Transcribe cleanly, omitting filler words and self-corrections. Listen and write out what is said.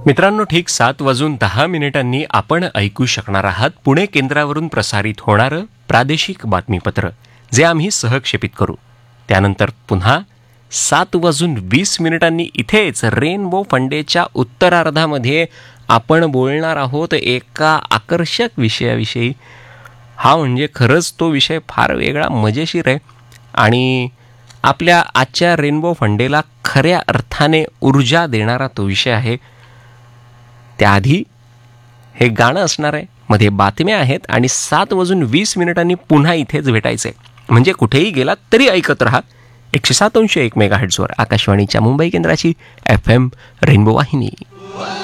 मित्रांनो, ठीक 7:10 आपण ऐकू शकणार आहात पुणे केंद्रावरून प्रसारित होणारं प्रादेशिक बातमीपत्र, जे आम्ही सहक्षेपित करू. त्यानंतर पुन्हा 7:20 इथेच रेनबो फंडेच्या उत्तरार्धामध्ये आपण बोलणार आहोत एका आकर्षक विषयाविषयी. हा म्हणजे खरंच तो विषय फार वेगळा मजेशीर आहे आणि आपल्या आजच्या रेनबो फंडेला खऱ्या अर्थाने ऊर्जा देणारा तो विषय आहे. त्याआधी हे गाणं असणार आहे, मध्ये बातम्या आहेत आणि 7:20 पुन्हा इथेच भेटायचे. म्हणजे कुठेही गेलात तरी ऐकत राहा 107.1 मेगाहर्ट्झवर आकाशवाणीच्या मुंबई केंद्राची FM रेनबो वाहिनी.